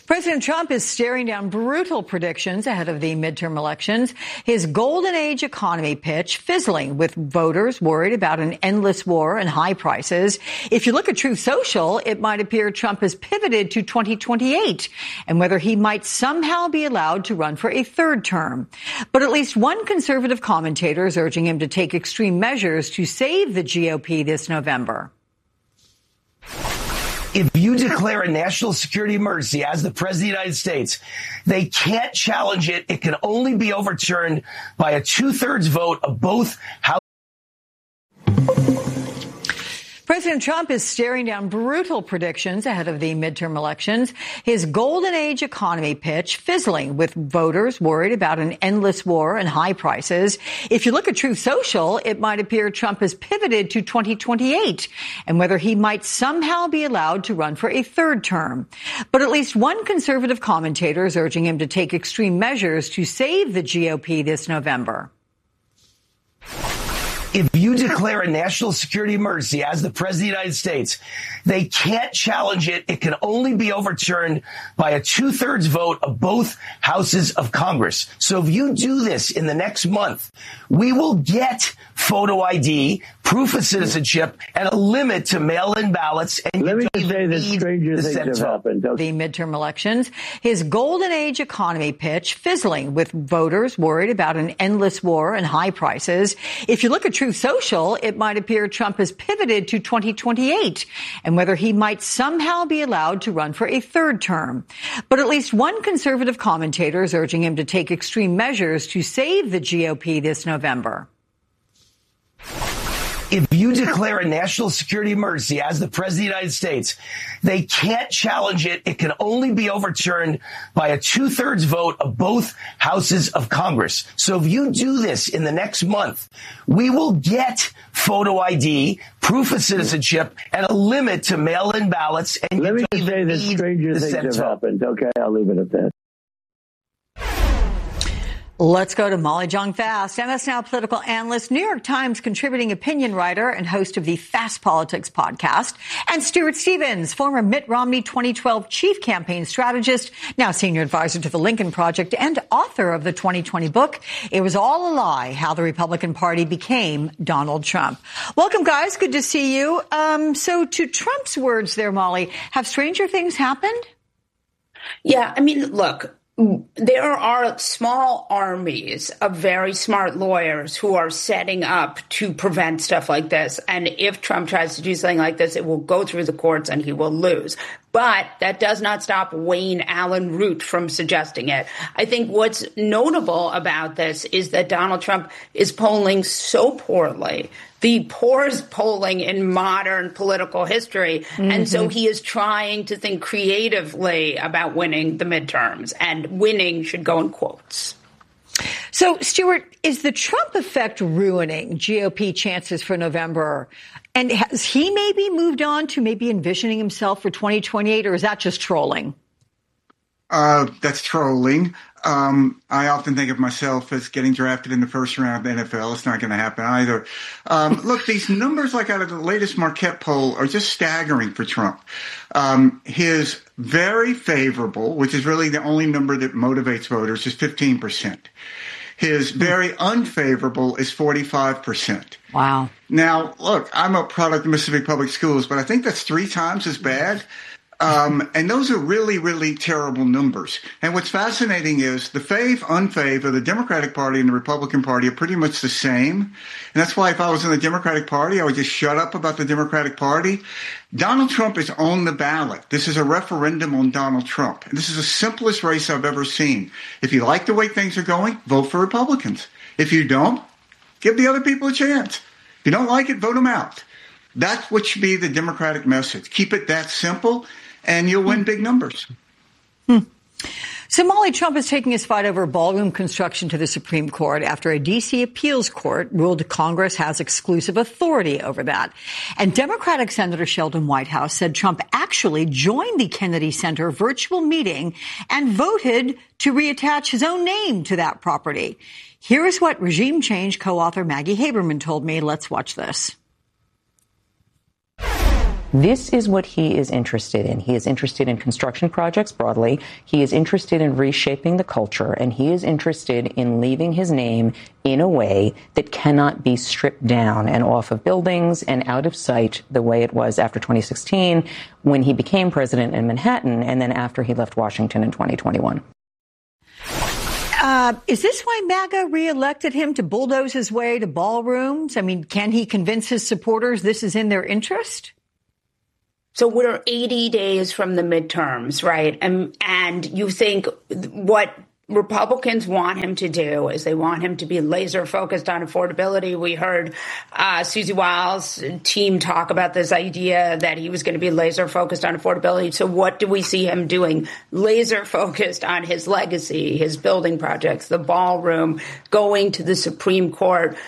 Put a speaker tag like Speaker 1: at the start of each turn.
Speaker 1: President Trump is staring down brutal predictions ahead of the midterm elections. His golden age economy pitch fizzling with voters worried about an endless war and high prices. If you look at Truth Social, it might appear Trump has pivoted to 2028 and whether he might somehow be allowed to run for a third term. But at least one conservative commentator is urging him to take extreme measures to save the GOP this November.
Speaker 2: If you declare a national security emergency as the president of the United States, they can't challenge it. It can only be overturned by a 2/3 vote of both houses.
Speaker 1: President Trump is staring down brutal predictions ahead of the midterm elections. His golden age economy pitch fizzling with voters worried about an endless war and high prices. If you look at Truth Social, it might appear Trump has pivoted to 2028 and whether he might somehow be allowed to run for a third term. But at least one conservative commentator is urging him to take extreme measures to save the GOP this November.
Speaker 2: If you declare a national security emergency as the president of the United States, they can't challenge it. It can only be overturned by a 2/3 vote of both houses of Congress. So if you do this in the next month, we will get photo ID, proof of citizenship, and a limit to mail-in ballots. And
Speaker 3: let me just say that stranger things have happened.
Speaker 1: The midterm elections, his golden age economy pitch fizzling with voters worried about an endless war and high prices. If you look at Truth Social, it might appear Trump has pivoted to 2028 and whether he might somehow be allowed to run for a third term. But at least one conservative commentator is urging him to take extreme measures to save the GOP this November.
Speaker 2: If you declare a national security emergency as the president of the United States, they can't challenge it. It can only be overturned by a 2/3 vote of both houses of Congress. So if you do this in the next month, we will get photo ID, proof of citizenship, and a limit to mail-in ballots. And
Speaker 3: let me just say that stranger things have happened. Okay, I'll leave it at that.
Speaker 1: Let's go to Molly Jong-Fast, MS Now political analyst, New York Times contributing opinion writer and host of the Fast Politics podcast, and Stuart Stevens, former Mitt Romney 2012 chief campaign strategist, now senior advisor to the Lincoln Project and author of the 2020 book, It Was All a Lie, How the Republican Party Became Donald Trump. Welcome, guys. Good to see you. So to Trump's words there, Molly, have stranger things happened?
Speaker 4: Yeah, I mean, look. There are small armies of very smart lawyers who are setting up to prevent stuff like this. And if Trump tries to do something like this, it will go through the courts and he will lose. But that does not stop Wayne Allen Root from suggesting it. I think what's notable about this is that Donald Trump is polling so poorly, the poorest polling in modern political history. Mm-hmm. And so he is trying to think creatively about winning the midterms, and winning should go in quotes.
Speaker 1: So, Stuart, is the Trump effect ruining GOP chances for November? And has he maybe moved on to maybe envisioning himself for 2028, or is that just trolling?
Speaker 5: That's trolling. I often think of myself as getting drafted in the first round of the NFL. It's not going to happen either. Look, these numbers like out of the latest Marquette poll are just staggering for Trump. His very favorable, which is really the only number that motivates voters, is 15%. His very unfavorable is 45%.
Speaker 1: Wow.
Speaker 5: Now, look, I'm a product of Mississippi Public Schools, but I think that's 3 times as bad. And those are really, really terrible numbers. And what's fascinating is the unfave of the Democratic Party and the Republican Party are pretty much the same. And that's why if I was in the Democratic Party, I would just shut up about the Democratic Party. Donald Trump is on the ballot. This is a referendum on Donald Trump. And this is the simplest race I've ever seen. If you like the way things are going, vote for Republicans. If you don't, give the other people a chance. If you don't like it, vote them out. That's what should be the Democratic message. Keep it that simple, and you'll win big numbers.
Speaker 1: So, Molly, Trump is taking his fight over ballroom construction to the Supreme Court after a D.C. appeals court ruled Congress has exclusive authority over that. And Democratic Senator Sheldon Whitehouse said Trump actually joined the Kennedy Center virtual meeting and voted to reattach his own name to that property. Here is what regime change co-author Maggie Haberman told me. Let's watch this.
Speaker 6: This is what he is interested in. He is interested in construction projects broadly. He is interested in reshaping the culture, and he is interested in leaving his name in a way that cannot be stripped down and off of buildings and out of sight the way it was after 2016 when he became president in Manhattan and then after he left Washington in 2021.
Speaker 1: Is this why MAGA reelected him to bulldoze his way to ballrooms? I mean, can he convince his supporters this is in their interest?
Speaker 4: So we're 80 days from the midterms, right? And you think what Republicans want him to do is they want him to be laser focused on affordability. We heard Susie Wiles' team talk about this idea that he was going to be laser focused on affordability. So what do we see him doing? Laser focused on his legacy, his building projects, the ballroom, going to the Supreme Court.